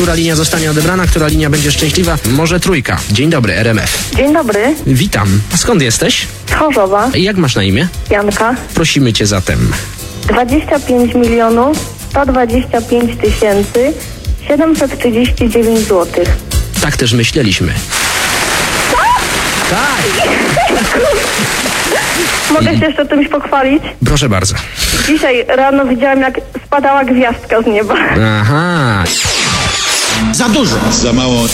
Która linia zostanie odebrana, która linia będzie szczęśliwa? Może trójka. Dzień dobry, RMF. Dzień dobry, Witam. Skąd jesteś? z Chorzowa, Jak masz na imię? Janka. Prosimy cię zatem. 25 125 739 zł. Tak też myśleliśmy. Tak! Mogę się jeszcze czymś pochwalić? Proszę bardzo. Dzisiaj rano widziałam, jak spadała gwiazdka z nieba. Aha. Za dużo. Za mało.